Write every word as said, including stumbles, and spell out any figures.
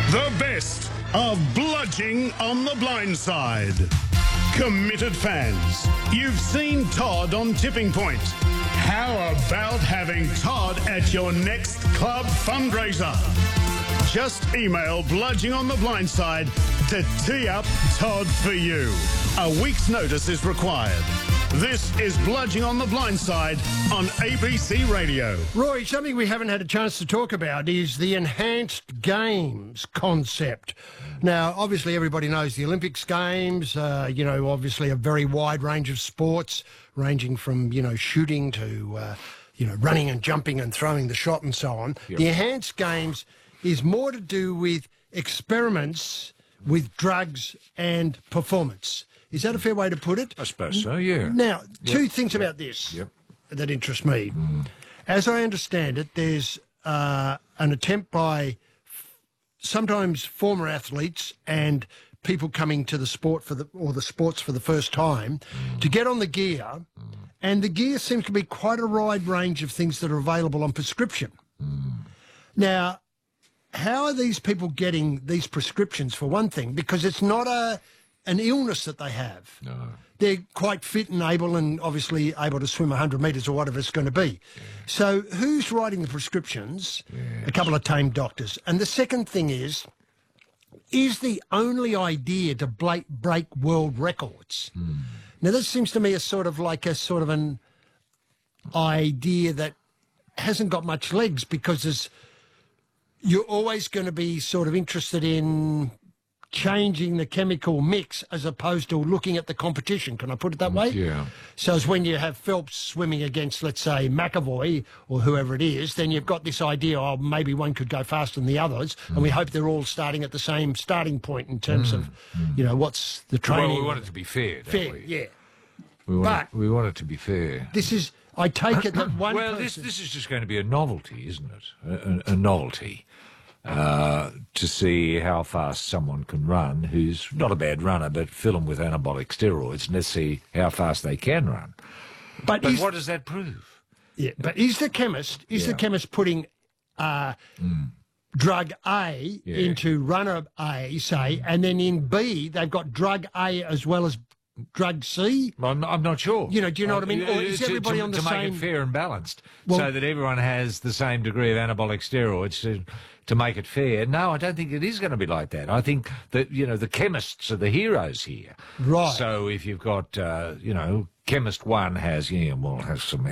The best of Bludging on the Blind Side. Committed fans, you've seen Todd on Tipping Point. How about having Todd at your next club fundraiser? Just email Bludging on the Blind Side to tee up Todd for you. A week's notice is required. This is Bludging on the Blind Side on A B C Radio. Roy, something we haven't had a chance to talk about is the enhanced games concept. Now, obviously, everybody knows the Olympics games, uh, you know, obviously a very wide range of sports, ranging from, you know, shooting to, uh, you know, running and jumping and throwing the shot and so on. Yep. The enhanced games is more to do with experiments with drugs and performance. Is that a fair way to put it? I suppose so, yeah. Now, two yep. things yep. about this yep. that interest me. Mm. As I understand it, there's uh, an attempt by f- sometimes former athletes and people coming to the sport for the or the sports for the first time mm. to get on the gear, mm. and the gear seems to be quite a wide range of things that are available on prescription. Mm. Now, how are these people getting these prescriptions, for one thing? Because it's not a an illness that they have. No. They're quite fit and able and obviously able to swim one hundred metres or whatever it's going to be. Yeah. So who's writing the prescriptions? Yes. A couple of tame doctors. And the second thing is, is the only idea to break, break world records. Mm. Now, this seems to me a sort of like a sort of an idea that hasn't got much legs, because there's, you're always going to be sort of interested in changing the chemical mix as opposed to looking at the competition. Can I put it that way? Yeah. So as when you have Phelps swimming against, let's say, McAvoy or whoever it is, then you've got this idea, oh, maybe one could go faster than the others, mm. and we hope they're all starting at the same starting point in terms mm. of, mm. you know, what's the training. Well, we want it to be fair, don't fair, we? yeah. We want, but it, we want it to be fair. This is, I take it that one Well, person... this, this is just going to be a novelty, isn't it? A, a, a novelty. Uh, to see how fast someone can run who's not a bad runner, but fill them with anabolic steroids and let's see how fast they can run. But, but is, what does that prove? Yeah, but is the chemist, is yeah. the chemist putting uh, mm. drug A yeah. into runner A, say, and then in B they've got drug A as well as drug C? I'm, I'm not sure. You know, do you know uh, what I mean? Or is to, everybody to, on the to same... To make it fair and balanced, well, so that everyone has the same degree of anabolic steroids to, to make it fair. No, I don't think it is going to be like that. I think that, you know, the chemists are the heroes here. Right. So if you've got, uh, you know, chemist one has, yeah, well, has some